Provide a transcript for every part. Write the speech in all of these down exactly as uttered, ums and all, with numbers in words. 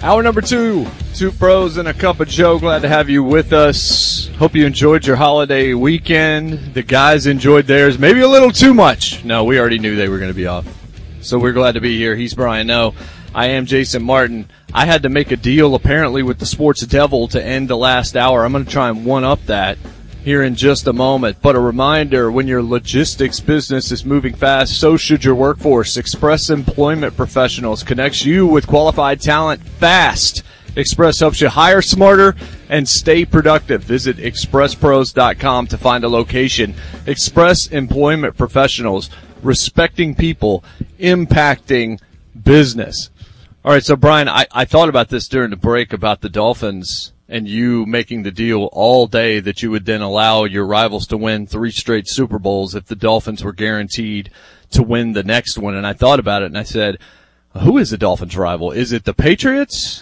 Hour number two, two pros and a cup of Joe. Glad to have you with us. Hope you enjoyed your holiday weekend. The guys enjoyed theirs, maybe a little too much. No, we already knew they were going to be off. So we're glad to be here. He's Brian No. I am Jason Martin. I had to make a deal apparently with the Sports Devil to end the last hour. I'm going to try and one-up that here in just a moment. But a reminder, when your logistics business is moving fast, so should your workforce. Express Employment Professionals connects you with qualified talent fast. Express helps you hire smarter and stay productive. Visit express pros dot com to find a location. Express Employment Professionals, respecting people, impacting business. All right, so Brian, I, I thought about this during the break about the Dolphins and you making the deal all day that you would then allow your rivals to win three straight Super Bowls if the Dolphins were guaranteed to win the next one. And I thought about it and I said, who is the Dolphins' rival? Is it the Patriots?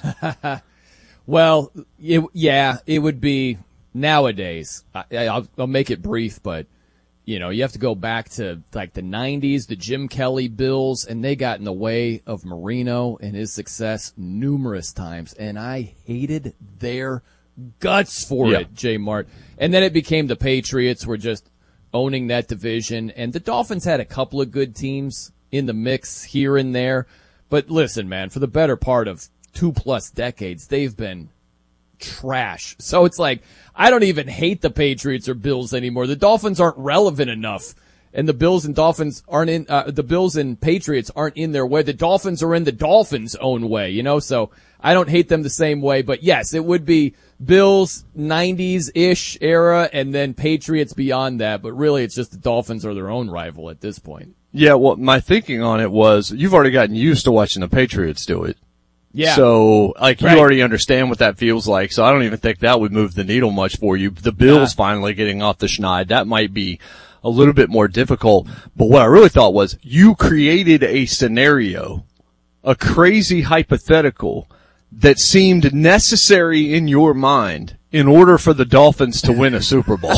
Well, it, yeah, it would be nowadays. I, I'll, I'll make it brief, but you know, you have to go back to like the nineties, the Jim Kelly Bills, and they got in the way of Marino and his success numerous times, and I hated their guts for yeah. it, J. Mart. And then it became the Patriots were just owning that division, and the Dolphins had a couple of good teams in the mix here and there. But listen, man, for the better part of two plus decades, they've been trash. So it's like, I don't even hate the Patriots or Bills anymore. The Dolphins aren't relevant enough, and the Bills and Dolphins aren't in, uh, the Bills and Patriots aren't in their way. The Dolphins are in the Dolphins' own way, you know, so I don't hate them the same way. But yes, it would be Bills nineties-ish era and then Patriots beyond that. But really, it's just the Dolphins are their own rival at this point. Yeah, well, my thinking on it was you've already gotten used to watching the Patriots do it. Yeah. So, like, you right. already understand what that feels like, so I don't even think that would move the needle much for you. The Bills nah. finally getting off the schneid, that might be a little bit more difficult. But what I really thought was you created a scenario, a crazy hypothetical that seemed necessary in your mind in order for the Dolphins to win a Super Bowl.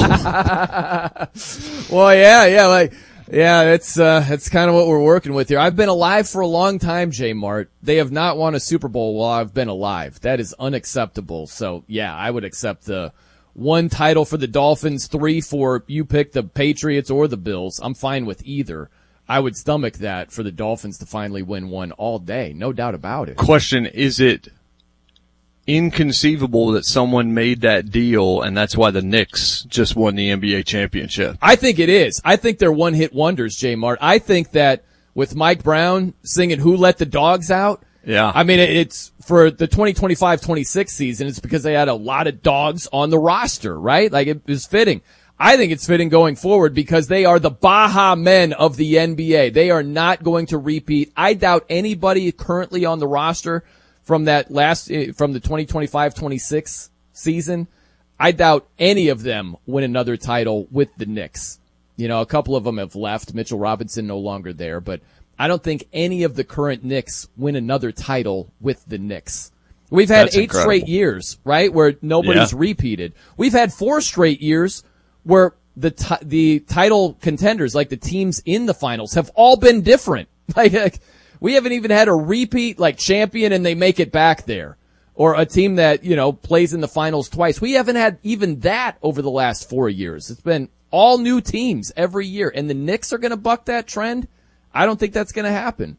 Well, yeah, yeah, like, Yeah, it's uh, it's kind of what we're working with here. I've been alive for a long time, J. Mart. They have not won a Super Bowl while I've been alive. That is unacceptable. So, yeah, I would accept the one title for the Dolphins, three for you pick the Patriots or the Bills. I'm fine with either. I would stomach that for the Dolphins to finally win one all day. No doubt about it. Question, is it inconceivable that someone made that deal and that's why the Knicks just won the N B A championship? I think it is. I think they're one-hit wonders, J. Mart. I think that with Mike Brown singing Who Let the Dogs Out, yeah. I mean, it's for the twenty twenty-five twenty-six season, it's because they had a lot of dogs on the roster, right? Like, it was fitting. I think it's fitting going forward because they are the Baja men of the N B A. They are not going to repeat. I doubt anybody currently on the roster from that last, from the twenty twenty-five twenty-six season, I doubt any of them win another title with the Knicks. You know, a couple of them have left. Mitchell Robinson no longer there, but I don't think any of the current Knicks win another title with the Knicks. We've had That's eight incredible. straight years, right, where nobody's Yeah. repeated. We've had four straight years where the t- the title contenders, like the teams in the finals, have all been different. Like, like we haven't even had a repeat, like, champion and they make it back there. Or a team that, you know, plays in the finals twice. We haven't had even that over the last four years. It's been all new teams every year. And the Knicks are going to buck that trend? I don't think that's going to happen.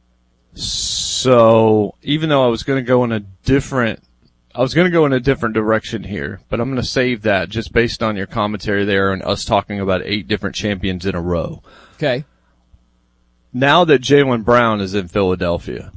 So, even though I was going to go in a different, I was going to go in a different direction here, but I'm going to save that just based on your commentary there and us talking about eight different champions in a row. Okay. Now that Jaylen Brown is in Philadelphia,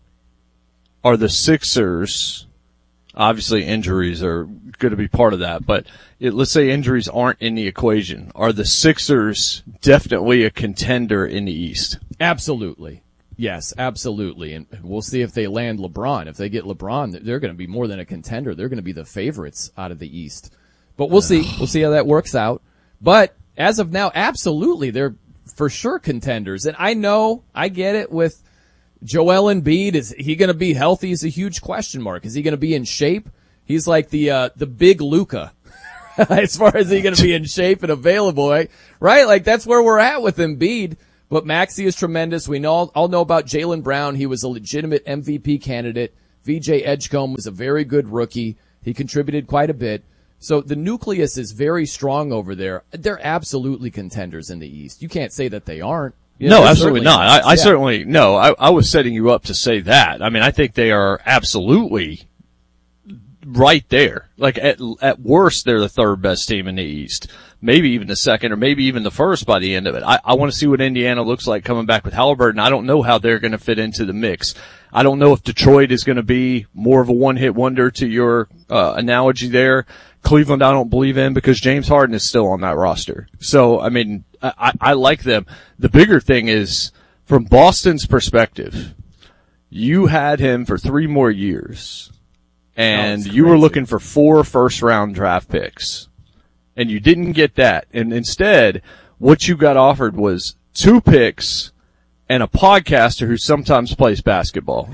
are the Sixers, obviously injuries are going to be part of that, but it, let's say injuries aren't in the equation. Are the Sixers definitely a contender in the East? Absolutely. Yes, absolutely. And we'll see if they land LeBron. If they get LeBron, they're going to be more than a contender. They're going to be the favorites out of the East. But we'll see. We'll see how that works out. But as of now, absolutely, they're for sure contenders. And I know, I get it with Joel Embiid. Is he going to be healthy is a huge question mark. Is he going to be in shape? He's like the, uh, the big Luka. As far as he going to be in shape and available, right? Right? Like, that's where we're at with Embiid. But Maxey is tremendous. We know, all know about Jaylen Brown. He was a legitimate M V P candidate V J Edgecombe was a very good rookie. He contributed quite a bit. So the nucleus is very strong over there. They're absolutely contenders in the East. You can't say that they aren't. You know, no, absolutely not. I, I yeah. certainly, no, I, I was setting you up to say that. I mean, I think they are absolutely right there. Like, at, at worst, they're the third best team in the East. Maybe even the second, or maybe even the first by the end of it. I, I want to see what Indiana looks like coming back with Halliburton. I don't know how they're going to fit into the mix. I don't know if Detroit is going to be more of a one-hit wonder to your uh, analogy there. Cleveland, I don't believe in because James Harden is still on that roster. So, I mean, I, I like them. The bigger thing is, from Boston's perspective, you had him for three more years, and oh, you were looking for four first-round draft picks, and you didn't get that. And instead, what you got offered was two picks and a podcaster who sometimes plays basketball.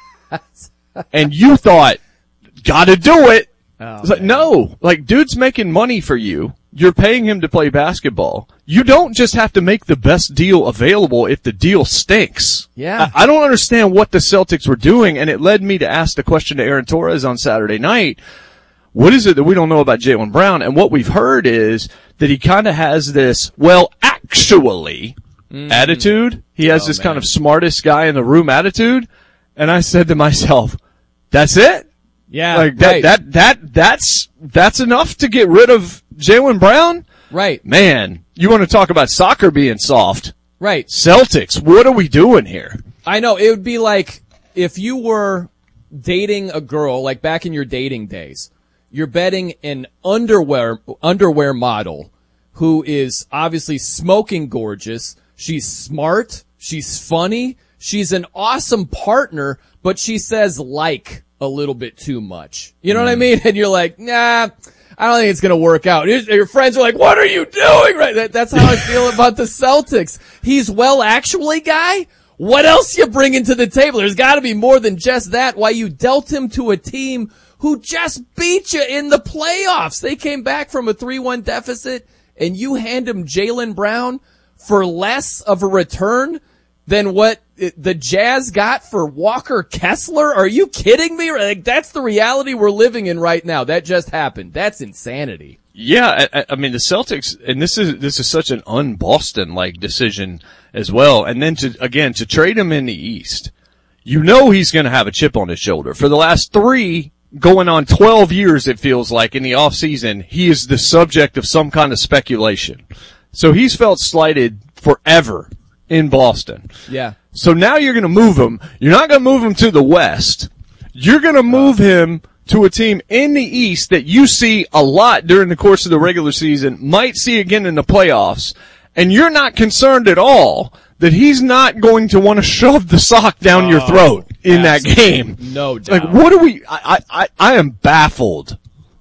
And you thought, gotta do it. Oh, it's like, no, like, dude's making money for you. You're paying him to play basketball. You don't just have to make the best deal available if the deal stinks. Yeah. I, I don't understand what the Celtics were doing, and it led me to ask the question to Aaron Torres on Saturday night. What is it that we don't know about Jaylen Brown? And what we've heard is that he kind of has this, well, actually, mm. attitude. He has oh, this man. kind of smartest guy in the room attitude. And I said to myself, that's it? Yeah, like that, right. that, that, that's, that's enough to get rid of Jaylen Brown? Right. Man, you want to talk about soccer being soft. Right. Celtics, what are we doing here? I know, it would be like if you were dating a girl, like back in your dating days, you're betting an underwear, underwear model who is obviously smoking gorgeous. She's smart. She's funny. She's an awesome partner, but she says like a little bit too much. You know mm. what I mean? And you're like, nah, I don't think it's going to work out. Your friends are like, what are you doing? Right? That, that's how I feel about the Celtics. He's well actually guy. What else you bringing to the table? There's got to be more than just that. Why you dealt him to a team who just beat you in the playoffs. They came back from a three one deficit, and you hand him Jaylen Brown for less of a return than what the Jazz got for Walker Kessler? Are you kidding me? Like, that's the reality we're living in right now. That just happened. That's insanity. Yeah, I, I mean, the Celtics, and this is, this is such an un-Boston-like decision as well. And then to, again, to trade him in the East, you know he's going to have a chip on his shoulder. For the last three, going on twelve years, it feels like, in the offseason, he is the subject of some kind of speculation. So he's felt slighted forever in Boston. Yeah. So now you're going to move him. You're not going to move him to the West. You're going to move him to a team in the East that you see a lot during the course of the regular season, might see again in the playoffs, and you're not concerned at all that he's not going to want to shove the sock down oh, your throat in that game. No doubt. Like, what do we, I, I, I am baffled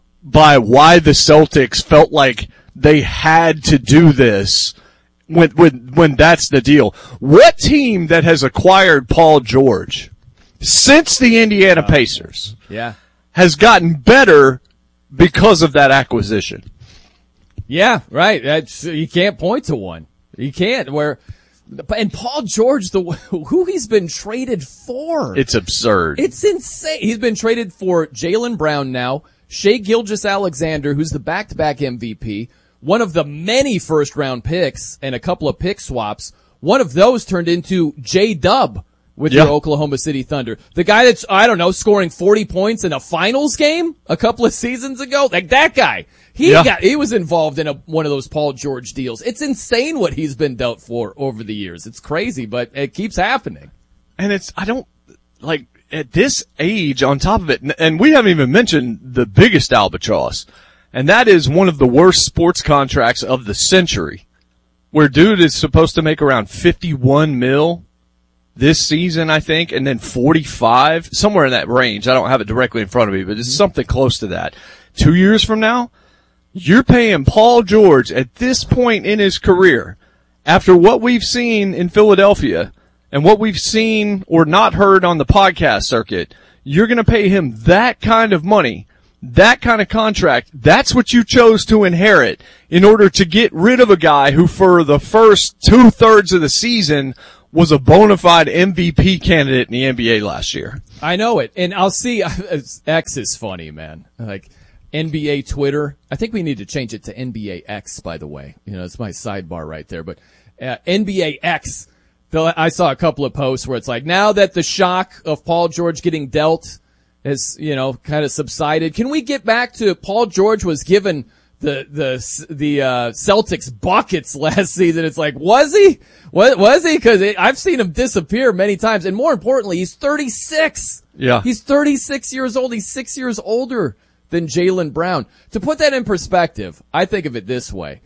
by why the Celtics felt like they had to do this when, when, when that's the deal. What team that has acquired Paul George since the Indiana uh, Pacers yeah. has gotten better because of that acquisition? Yeah, right. That's, you can't point to one. You can't. Where, and Paul George, the who he's been traded for. It's absurd. It's insane. He's been traded for Jaylen Brown now, Shai Gilgeous-Alexander, who's the back-to-back M V P, one of the many first-round picks and a couple of pick swaps. One of those turned into J-Dub with yeah. your Oklahoma City Thunder. The guy that's, I don't know, scoring forty points in a finals game a couple of seasons ago. Like that guy. He yeah. got, he was involved in a, one of those Paul George deals. It's insane what he's been dealt for over the years. It's crazy, but it keeps happening. And it's, I don't, like, at this age on top of it, and we haven't even mentioned the biggest albatross, and that is one of the worst sports contracts of the century, where dude is supposed to make around fifty-one mil this season, I think, and then forty-five, somewhere in that range. I don't have it directly in front of me, but it's something close to that. Two years from now, you're paying Paul George at this point in his career, after what we've seen in Philadelphia and what we've seen or not heard on the podcast circuit, you're going to pay him that kind of money, that kind of contract. That's what you chose to inherit in order to get rid of a guy who for the first two-thirds of the season was a bona fide M V P candidate in the N B A last year. I know it. And I'll see, X is funny, man. Like, N B A Twitter. I think we need to change it to N B A X, by the way. You know, it's my sidebar right there. But uh, N B A X, I saw a couple of posts where it's like, now that the shock of Paul George getting dealt has, you know, kind of subsided, can we get back to Paul George was given the the the uh Celtics buckets last season? It's like, was he? Was, was he? Because I've seen him disappear many times. And more importantly, he's thirty-six. Yeah. He's thirty-six years old. He's six years older than Jaylen Brown. To put that in perspective, I think of it this way.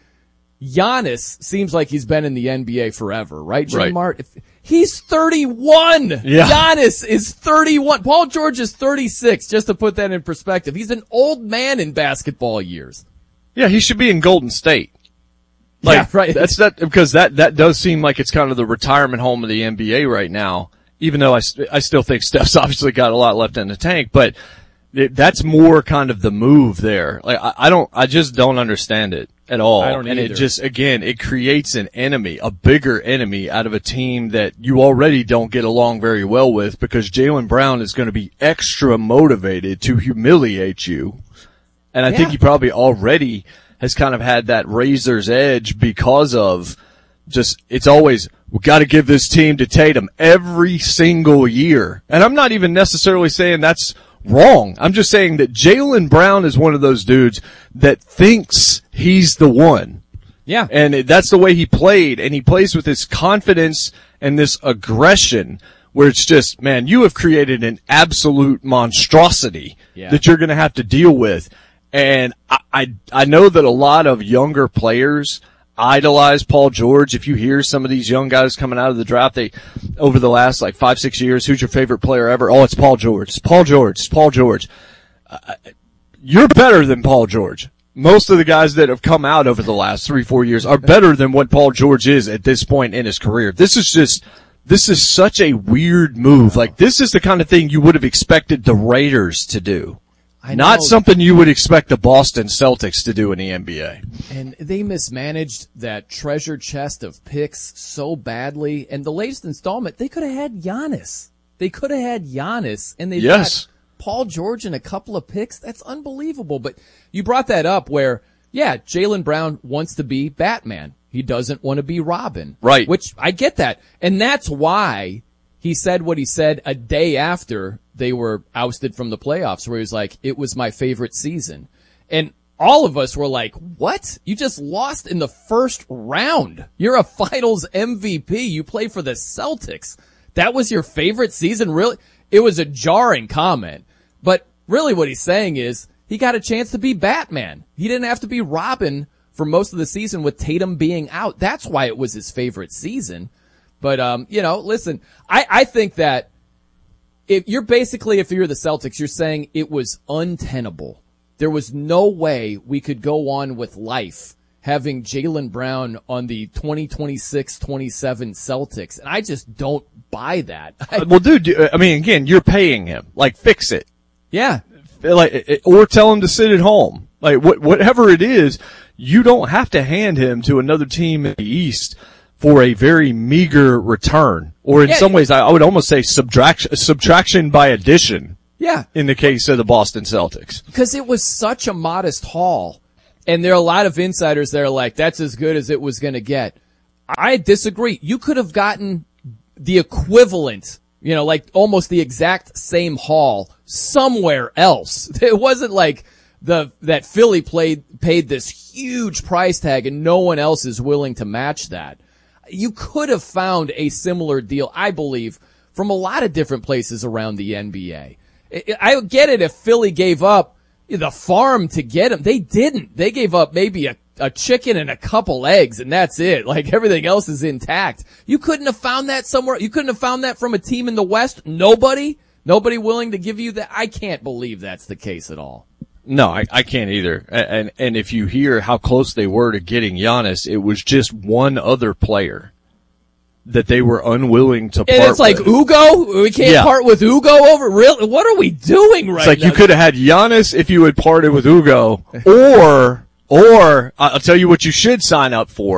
Giannis seems like he's been in the N B A forever, right, Jim Right. Mart? If, he's thirty-one. Yeah. Giannis is thirty-one. Paul George is thirty-six, just to put that in perspective. He's an old man in basketball years. Yeah, he should be in Golden State. Like, yeah, right. That's that, because that, that does seem like it's kind of the retirement home of the N B A right now, even though I, I still think Steph's obviously got a lot left in the tank, but it, that's more kind of the move there. Like, I, I don't, I just don't understand it at all. I don't and either. it just, again, it creates an enemy, a bigger enemy out of a team that you already don't get along very well with, because Jaylen Brown is going to be extra motivated to humiliate you. And I Yeah. think he probably already has kind of had that razor's edge because of just, it's always, we got to give this team to Tatum every single year. And I'm not even necessarily saying that's wrong. I'm just saying that Jaylen Brown is one of those dudes that thinks he's the one. Yeah. And it, that's the way he played. And he plays with this confidence and this aggression where it's just, man, you have created an absolute monstrosity Yeah. that you're going to have to deal with. And I, I, I know that a lot of younger players idolize Paul George. If you hear some of these young guys coming out of the draft, they, over the last like five, six years, who's your favorite player ever? Oh, it's Paul George. It's Paul George. It's Paul George. Uh, you're better than Paul George. Most of the guys that have come out over the last three, four years are better than what Paul George is at this point in his career. This is just, this is such a weird move. Like, this is the kind of thing you would have expected the Raiders to do. I Not know. something you would expect the Boston Celtics to do in the N B A. And they mismanaged that treasure chest of picks so badly. And the latest installment, they could have had Giannis. They could have had Giannis, and they Yes. got Paul George and a couple of picks. That's unbelievable. But you brought that up where, yeah, Jaylen Brown wants to be Batman. He doesn't want to be Robin. Right. Which I get that. And that's why he said what he said a day after they were ousted from the playoffs, where he was like, it was my favorite season. And all of us were like, what? You just lost in the first round. You're a finals M V P. You play for the Celtics. That was your favorite season? Really? It was a jarring comment. But really what he's saying is he got a chance to be Batman. He didn't have to be Robin for most of the season with Tatum being out. That's why it was his favorite season. But, um, you know, listen, I, I think that if you're basically, if you're the Celtics, you're saying it was untenable. There was no way we could go on with life having Jaylen Brown on the twenty twenty-six twenty-seven Celtics. And I just don't buy that. I, Well, dude, I mean, again, you're paying him. Like, fix it. yeah. Like, or tell him to sit at home. Like, what, whatever it is, you don't have to hand him to another team in the East for a very meager return. Or in Yeah. some ways, I, I would almost say subtraction, subtraction by addition Yeah. in the case of the Boston Celtics. Because it was such a modest haul. And there are a lot of insiders that are like, that's as good as it was going to get. I disagree. You could have gotten the equivalent, you know, like almost the exact same haul somewhere else. It wasn't like the, that Philly played, paid this huge price tag and no one else is willing to match that. You could have found a similar deal, I believe, from a lot of different places around the N B A. I I get it if Philly gave up the farm to get him. They didn't. They gave up maybe a, a chicken and a couple eggs, and that's it. Like, everything else is intact. You couldn't have found that somewhere. You couldn't have found that from a team in the West. Nobody? Nobody willing to give you that? I can't believe that's the case at all. No, I, I can't either. And, and if you hear how close they were to getting Giannis, it was just one other player that they were unwilling to part And it's like, with. Ugo? We can't Yeah. part with Ugo over? Really? What are we doing right It's like now? you could have had Giannis if you had parted with Ugo, or, or, I'll tell you what you should sign up for.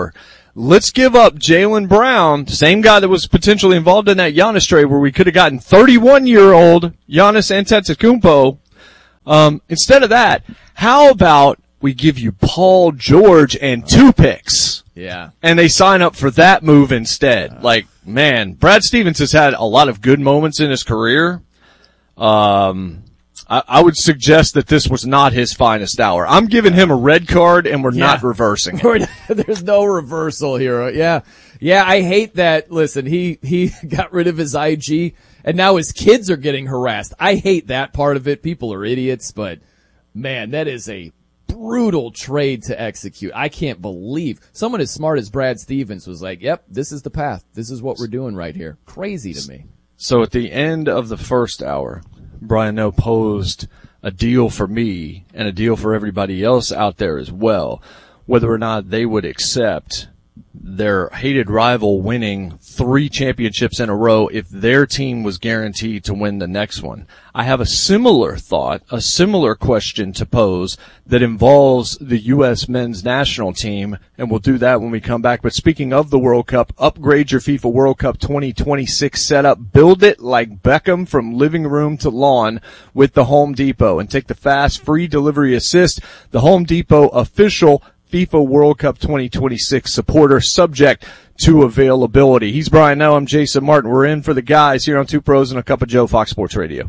let's give up Jaylen Brown, same guy that was potentially involved in that Giannis trade where we could have gotten thirty-one-year-old Giannis Antetokounmpo. Um, instead of that, how about we give you Paul George and two picks? Yeah. And they sign up for that move instead. Like, man, Brad Stevens has had a lot of good moments in his career. Um, I, I would suggest that this was not his finest hour. I'm giving him a red card, and we're yeah. not reversing it. There's no reversal here. Yeah. Yeah, I hate that. Listen, he, he got rid of his I G, and now his kids are getting harassed. I hate that part of it. People are idiots, but, man, that is a brutal trade to execute. I can't believe someone as smart as Brad Stevens was like, yep, this is the path. This is what we're doing right here. Crazy to me. So at the end of the first hour, Brian Noe posed a deal for me and a deal for everybody else out there as well, whether or not they would accept their hated rival winning three championships in a row if their team was guaranteed to win the next one. I have a similar thought, a similar question to pose that involves the U S men's national team, and we'll do that when we come back. But speaking of the World Cup, upgrade your FIFA World Cup twenty twenty-six setup. Build it like Beckham from living room to lawn with the Home Depot, and take the fast free delivery assist. The Home Depot official FIFA World Cup twenty twenty-six supporter, subject to availability. He's Brian Noe. I'm Jason Martin. We're in for the guys here on Two Pros and a Cup of Joe, Fox Sports Radio.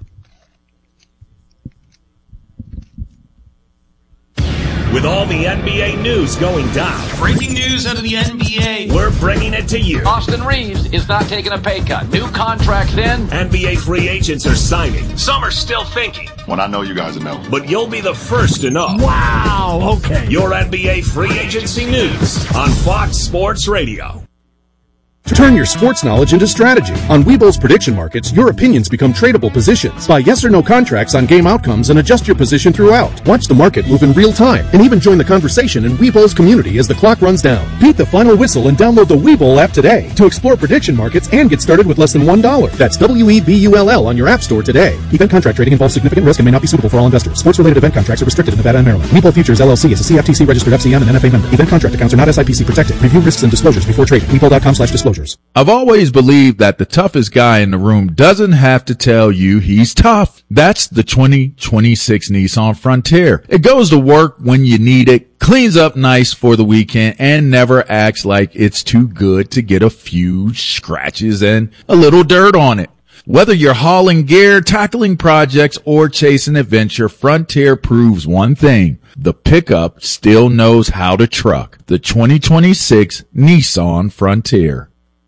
With all the N B A news going down. Breaking news out of the N B A. We're bringing it to you. Austin Reeves is not taking a pay cut. New contracts in. N B A free agents are signing. Some are still thinking. When I know, you guys will know. But you'll be the first to know. Wow, okay. Your N B A free agency news on Fox Sports Radio. Turn your sports knowledge into strategy. On Webull's prediction markets, your opinions become tradable positions. Buy yes or no contracts on game outcomes and adjust your position throughout. Watch the market move in real time and even join the conversation in Webull's community as the clock runs down. Beat the final whistle and download the Webull app today to explore prediction markets and get started with less than one dollar. That's W E B U L L on your app store today. Event contract trading involves significant risk and may not be suitable for all investors. Sports-related event contracts are restricted in Nevada and Maryland. Webull Futures L L C is a C F T C registered F C M and N F A member. Event contract accounts are not S I P C protected. Review risks and disclosures before trading. Webull.com slash disclosures. I've always believed that the toughest guy in the room doesn't have to tell you he's tough. That's the twenty twenty-six Nissan Frontier. It goes to work when you need it, cleans up nice for the weekend, and never acts like it's too good to get a few scratches and a little dirt on it. Whether you're hauling gear, tackling projects, or chasing adventure, Frontier proves one thing. The pickup still knows how to truck. The twenty twenty-six Nissan Frontier.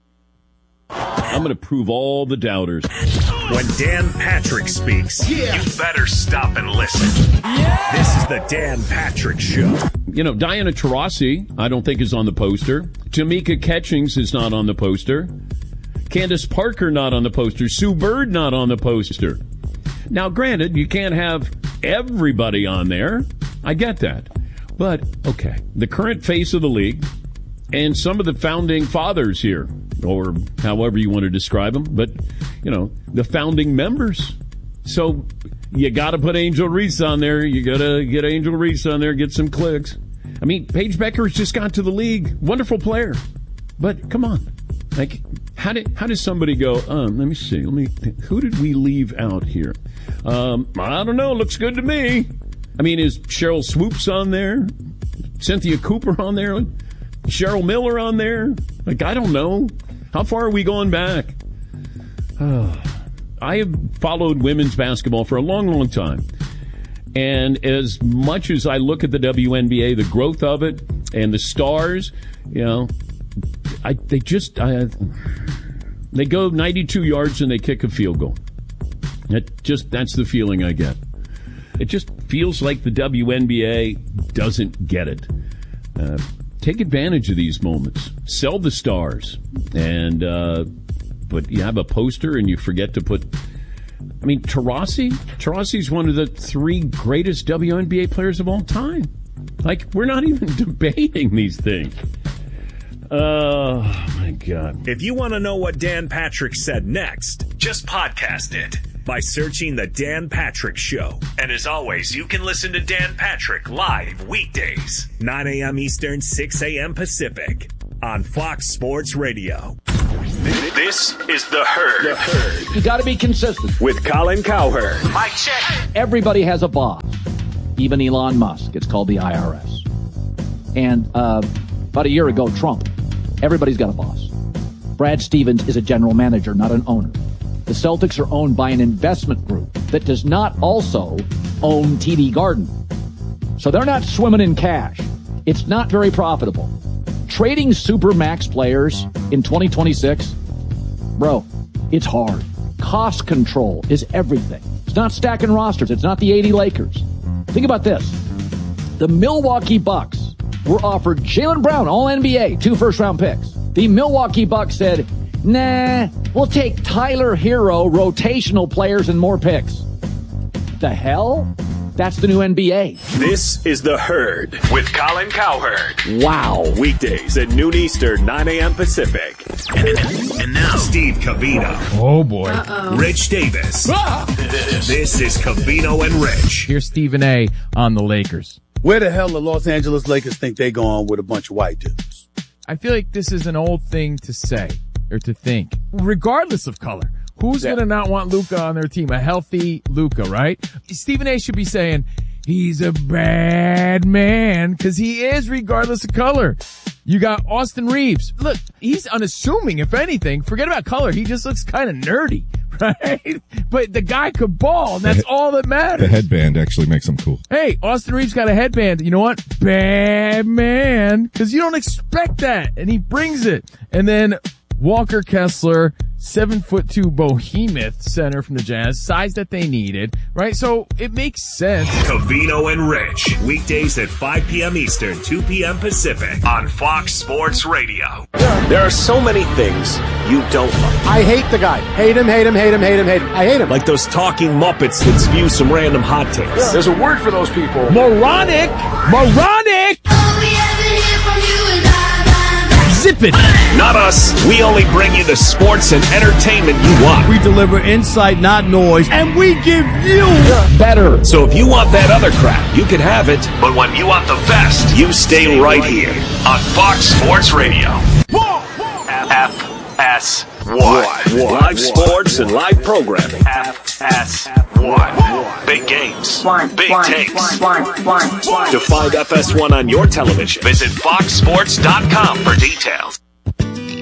I'm going to prove all the doubters. When Dan Patrick speaks, yeah. you better stop and listen. Yeah. This is the Dan Patrick Show. You know, Diana Taurasi, I don't think is on the poster. Tamika Catchings is not on the poster. Candace Parker not on the poster. Sue Bird not on the poster. Now, granted, you can't have everybody on there. I get that. But, okay, the current face of the league and some of the founding fathers here, or however you want to describe them, but, you know, the founding members. So you got to put Angel Reese on there. You got to get Angel Reese on there, get some clicks. I mean, Paige Beckers just got to the league. Wonderful player. But come on. Like, how did how does somebody go, um, let me see, let me, who did we leave out here? Um, I don't know. Looks good to me. I mean, is Cheryl Swoops on there? Cynthia Cooper on there? Cheryl Miller on there? Like, I don't know. How far are we going back? Oh, I have followed women's basketball for a long, long time. And as much as I look at the W N B A, the growth of it, and the stars, you know, I they just, I, they go ninety-two yards and they kick a field goal. That just, that's the feeling I get. It just feels like the W N B A doesn't get it. Uh, Take advantage of these moments. Sell the stars. And, uh, but you have a poster and you forget to put, I mean, Taurasi? Taurasi's one of the three greatest W N B A players of all time. Like, we're not even debating these things. Oh, my God. If you want to know what Dan Patrick said next, just podcast it by searching The Dan Patrick Show. And as always, you can listen to Dan Patrick live weekdays, nine a.m. Eastern, six a.m. Pacific, on Fox Sports Radio. This is The Herd. The Herd. You got to be consistent. With Colin Cowherd. Mic check. Everybody has a boss. Even Elon Musk. It's called the I R S. And uh, about a year ago, Trump. Everybody's got a boss. Brad Stevens is a general manager, not an owner. The Celtics are owned by an investment group that does not also own T D Garden. So they're not swimming in cash. It's not very profitable. Trading Supermax players in twenty twenty-six, bro, it's hard. Cost control is everything. It's not stacking rosters. It's not the eighty Lakers. Think about this. The Milwaukee Bucks were offered Jaylen Brown, all N B A, two first-round picks. The Milwaukee Bucks said, nah, we'll take Tyler Hero, rotational players, and more picks. The hell? That's the new N B A. This is The Herd with Colin Cowherd. Wow. Weekdays at noon Eastern, nine a.m. Pacific. And, and now, Steve Covino. Oh, boy. Uh-oh. Rich Davis. Ah! This, this is Covino and Rich. Here's Stephen A. on the Lakers. Where the hell the Los Angeles Lakers think they going with a bunch of white dudes? I feel like this is an old thing to say or to think, regardless of color. Who's yeah. going to not want Luka on their team? A healthy Luka, right? Stephen A. should be saying, he's a bad man, because he is, regardless of color. You got Austin Reeves. Look, he's unassuming, if anything. Forget about color. He just looks kind of nerdy, right? But the guy could ball, and that's all that matters. The headband actually makes him cool. Hey, Austin Reeves got a headband. You know what? Bad man, because you don't expect that, and he brings it. And then Walker Kessler, seven foot two behemoth center from the Jazz, size that they needed, right? So it makes sense. Covino and Rich, weekdays at five p.m. Eastern, two p.m. Pacific on Fox Sports Radio. There are so many things you don't like. I hate the guy. Hate him, hate him, hate him, hate him, hate him. I hate him. Like those talking Muppets that spew some random hot takes. Yeah. There's a word for those people. Moronic! Moronic! All we ever hear from you is Zip it. Not us. We only bring you the sports and entertainment you want. We deliver insight, not noise, and we give you better. So if you want that other crap, you can have it. But when you want the best, you stay, stay right, right here on Fox Sports Radio. F S one. Live sports and live programming. F S one. Big games. Big takes. To find F S one on your television, visit fox sports dot com for details.